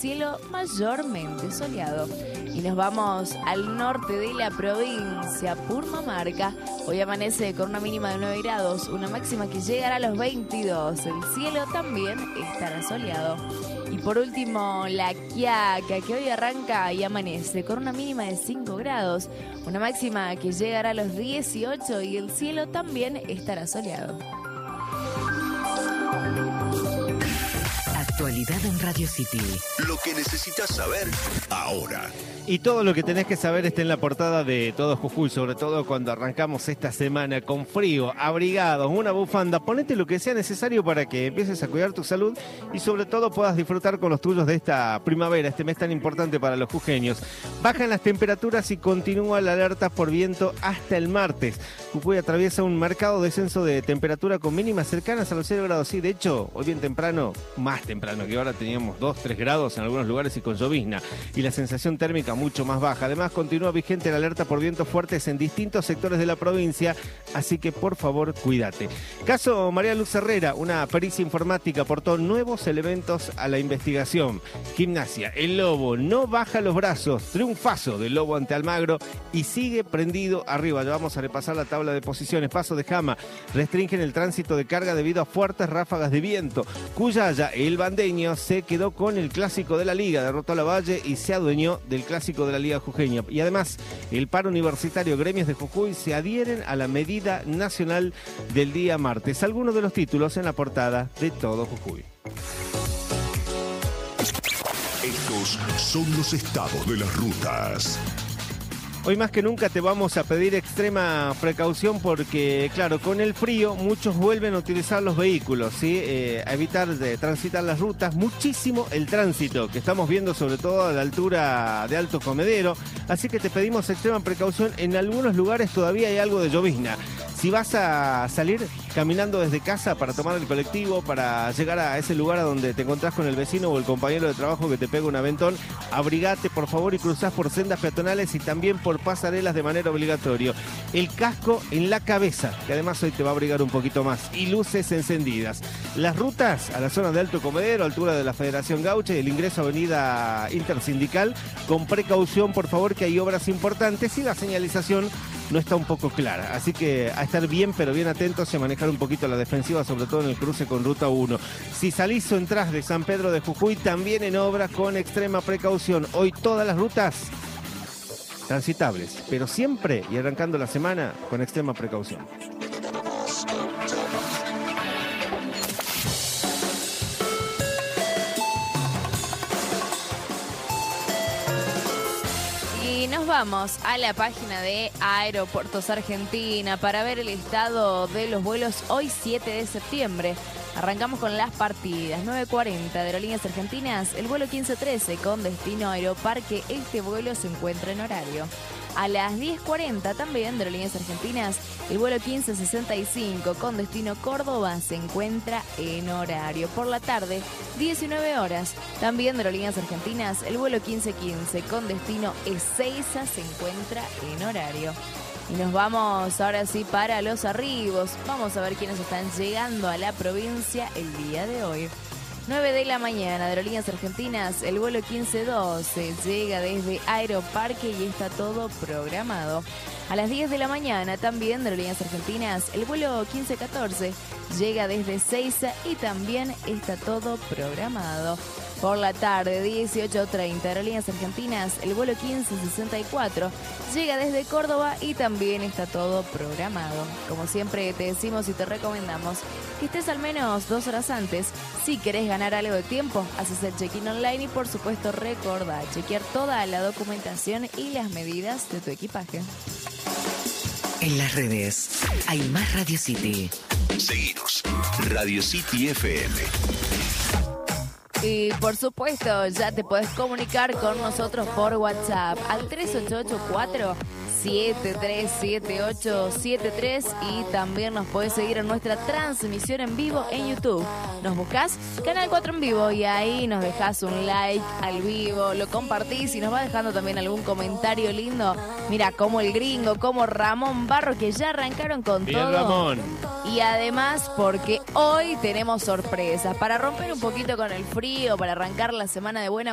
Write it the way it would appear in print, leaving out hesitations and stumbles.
cielo mayormente soleado. Y nos vamos al norte de la provincia, Purmamarca. Hoy amanece con una mínima de 9 grados, una máxima que llegará a los 22. El cielo también estará soleado. Y por último, La Quiaca, que hoy arranca y amanece con una mínima de 5 grados, una máxima que llegará a los 18 y el cielo también estará soleado. Actualidad en Radio City. Lo que necesitas saber ahora. Y todo lo que tenés que saber está en la portada de Todo Jujuy, sobre todo cuando arrancamos esta semana con frío, abrigados, una bufanda. Ponete lo que sea necesario para que empieces a cuidar tu salud y sobre todo puedas disfrutar con los tuyos de esta primavera, este mes tan importante para los jujeños. Bajan las temperaturas y continúa la alerta por viento hasta el martes. Jujuy atraviesa un marcado descenso de temperatura con mínimas cercanas a los 0 grados. Sí, de hecho, hoy bien temprano, más temprano que ahora, teníamos 2-3 grados en algunos lugares y con llovizna. Y la sensación térmica mucho más baja. Además, continúa vigente la alerta por vientos fuertes en distintos sectores de la provincia, así que por favor, cuídate. Caso María Luz Herrera, una pericia informática aportó nuevos elementos a la investigación. Gimnasia, el Lobo no baja los brazos, triunfazo del Lobo ante Almagro y sigue prendido arriba. Ya vamos a repasar la tabla de posiciones. Paso de Jama, restringen el tránsito de carga debido a fuertes ráfagas de viento. Cuyaya, el bandeño, se quedó con el clásico de la Liga, derrotó a Lavalle y se adueñó del clásico de la Liga Jujeña. Y además, el paro universitario, gremios de Jujuy se adhieren a la medida nacional del día martes. Algunos de los títulos en la portada de Todo Jujuy. Estos son los estados de las rutas. Hoy más que nunca te vamos a pedir extrema precaución porque, claro, con el frío muchos vuelven a utilizar los vehículos, ¿sí? A evitar de transitar las rutas, muchísimo el tránsito que estamos viendo sobre todo a la altura de Alto Comedero, así que te pedimos extrema precaución. En algunos lugares todavía hay algo de llovizna. Si vas a salir caminando desde casa para tomar el colectivo, para llegar a ese lugar a donde te encontrás con el vecino o el compañero de trabajo que te pega un aventón, abrigate por favor y cruzás por sendas peatonales y también por pasarelas de manera obligatoria. El casco en la cabeza, que además hoy te va a abrigar un poquito más, y luces encendidas. Las rutas a la zona de Alto Comedero, altura de la Federación Gaucha y el ingreso a Avenida Intersindical, con precaución por favor que hay obras importantes y la señalización no está un poco clara, así que a estar bien pero bien atentos y a manejar un poquito la defensiva, sobre todo en el cruce con Ruta 1. Si salís o entrás de San Pedro de Jujuy, también en obras con extrema precaución. Hoy todas las rutas transitables, pero siempre y arrancando la semana con extrema precaución. Y nos vamos a la página de Aeropuertos Argentina para ver el estado de los vuelos hoy 7 de septiembre. Arrancamos con las partidas. 9:40 de Aerolíneas Argentinas, el vuelo 1513 con destino Aeroparque. Este vuelo se encuentra en horario. A las 10:40 también de Aerolíneas Argentinas, el vuelo 1565 con destino Córdoba se encuentra en horario. Por la tarde, 19 horas, también de Aerolíneas Argentinas, el vuelo 1515 con destino Ezeiza se encuentra en horario. Y nos vamos ahora sí para los arribos. Vamos a ver quiénes están llegando a la provincia el día de hoy. 9 de la mañana de Aerolíneas Argentinas, el vuelo 1512 llega desde Aeroparque y está todo programado. A las 10 de la mañana también de Aerolíneas Argentinas, el vuelo 1514 llega desde Ezeiza y también está todo programado. Por la tarde, 18:30, Aerolíneas Argentinas, el vuelo 1564 llega desde Córdoba y también está todo programado. Como siempre te decimos y te recomendamos que estés al menos 2 horas antes. Si querés ganar algo de tiempo, haces el check-in online y por supuesto recordá chequear toda la documentación y las medidas de tu equipaje. En las redes hay más Radio City. Seguinos, Radio City FM. Y por supuesto, ya te podés comunicar con nosotros por WhatsApp al 3884-737873 y también nos podés seguir en nuestra transmisión en vivo en YouTube. Nos buscás Canal 4 en vivo y ahí nos dejás un like al vivo, lo compartís y nos va dejando también algún comentario lindo. Mira, como el gringo, como Ramón Barro, que ya arrancaron con Bien, todo. Ramón. Y además porque hoy tenemos sorpresas para romper un poquito con el frío, para arrancar la semana de buena